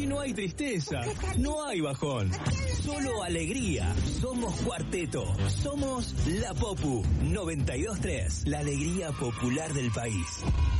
no hay tristeza, no hay bajón, solo alegría. Somos Cuarteto, somos La Popu 92.3, la alegría popular del país.